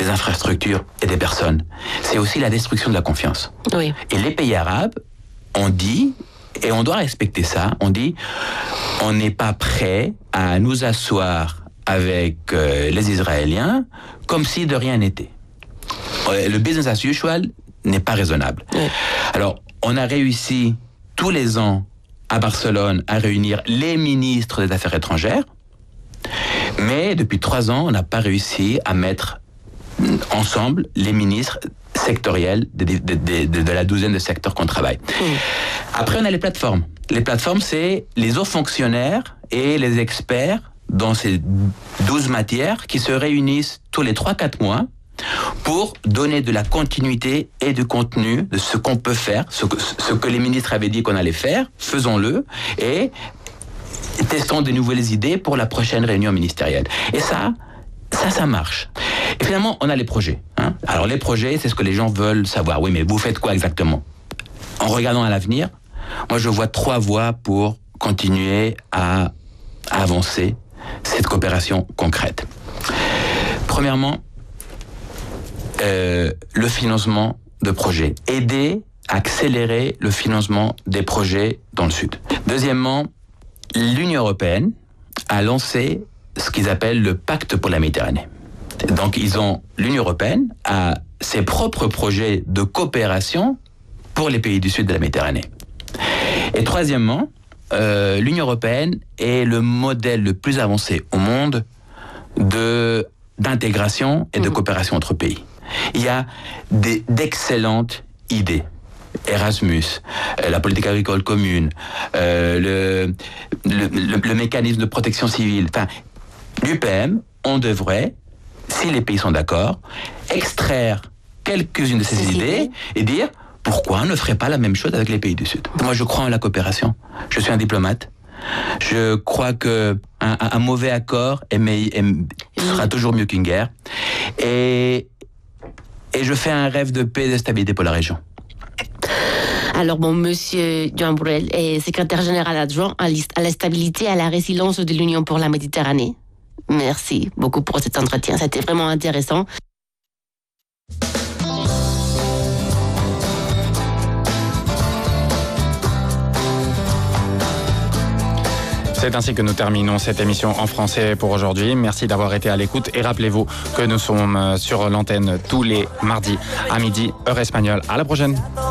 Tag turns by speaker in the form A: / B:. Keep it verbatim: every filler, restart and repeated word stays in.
A: des infrastructures et des personnes. C'est aussi la destruction de la confiance.
B: Oui.
A: Et les pays arabes ont dit, et on doit respecter ça, on dit, on n'est pas prêt à nous asseoir avec euh, les Israéliens comme si de rien n'était. Le business as usual n'est pas raisonnable. Oui. Alors, on a réussi tous les ans à Barcelone à réunir les ministres des Affaires étrangères, mais depuis trois ans, on n'a pas réussi à mettre ensemble les ministres sectoriels de, de, de, de, de la douzaine de secteurs qu'on travaille. Mmh. Après, on a les plateformes. Les plateformes, c'est les hauts fonctionnaires et les experts dans ces douze matières qui se réunissent tous les trois à quatre mois pour donner de la continuité et du contenu de ce qu'on peut faire, ce que, ce que les ministres avaient dit qu'on allait faire, faisons-le, et testons de nouvelles idées pour la prochaine réunion ministérielle. Et ça, ça, ça marche. Et finalement, on a les projets. Hein. Alors les projets, c'est ce que les gens veulent savoir. Oui, mais vous faites quoi exactement? En regardant à l'avenir, moi je vois trois voies pour continuer à, à avancer cette coopération concrète. Premièrement, Euh, le financement de projets. Aider à accélérer le financement des projets dans le Sud. Deuxièmement, l'Union européenne a lancé ce qu'ils appellent le pacte pour la Méditerranée. Donc, ils ont, l'Union européenne a ses propres projets de coopération pour les pays du Sud de la Méditerranée. Et troisièmement, euh, l'Union européenne est le modèle le plus avancé au monde de, d'intégration et de mmh. coopération entre pays. Il y a des, d'excellentes idées. Erasmus, euh, la politique agricole commune, euh, le, le, le, le mécanisme de protection civile. Enfin, l'U P M, on devrait, si les pays sont d'accord, extraire quelques-unes de ces Ces idées, idées et dire pourquoi on ne ferait pas la même chose avec les pays du Sud. Moi, je crois en la coopération. Je suis un diplomate. Je crois que un, un mauvais accord est, est, sera toujours mieux qu'une guerre. Et Et je fais un rêve de paix et de stabilité pour la région.
B: Alors bon, Monsieur Joan Borrell est secrétaire général adjoint à la stabilité et à la résilience de l'Union pour la Méditerranée. Merci beaucoup pour cet entretien, c'était vraiment intéressant.
C: C'est ainsi que nous terminons cette émission en français pour aujourd'hui. Merci d'avoir été à l'écoute et rappelez-vous que nous sommes sur l'antenne tous les mardis à midi, heure espagnole. À la prochaine.